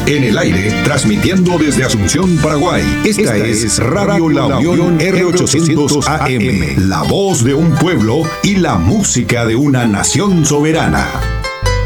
En el aire, transmitiendo desde Asunción, Paraguay. Esta es Radio La Unión R800 AM. La voz de un pueblo y la música de una nación soberana.